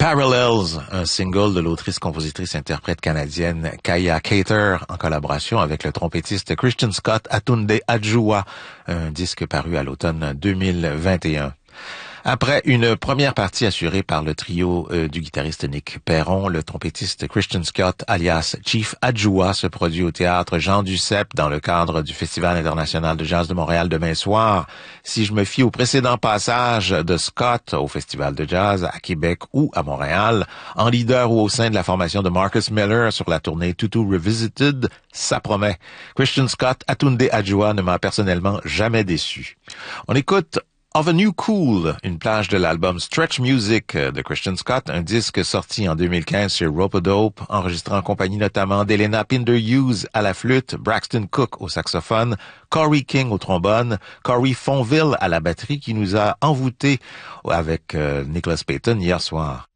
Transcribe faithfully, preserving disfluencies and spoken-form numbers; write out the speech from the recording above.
Parallels, un single de l'autrice-compositrice-interprète canadienne Kaya Cater en collaboration avec le trompettiste Christian Scott Atunde Adjuwa, un disque paru à l'automne deux mille vingt et un. Après une première partie assurée par le trio euh, du guitariste Nick Perron, le trompettiste Christian Scott, alias Chief Adjoua, se produit au théâtre Jean Duceppe dans le cadre du Festival international de jazz de Montréal demain soir. Si je me fie au précédent passage de Scott au Festival de jazz à Québec ou à Montréal, en leader ou au sein de la formation de Marcus Miller sur la tournée Tutu Revisited, ça promet. Christian Scott Atunde Adjoua ne m'a personnellement jamais déçu. On écoute Of a New Cool, une plage de l'album Stretch Music de Christian Scott, un disque sorti en deux mille quinze sur Rope-A-Dope, enregistré en compagnie notamment d'Elena Pinder-Hughes à la flûte, Braxton Cook au saxophone, Corey King au trombone, Corey Fonville à la batterie qui nous a envoûtés avec euh, Nicholas Payton hier soir.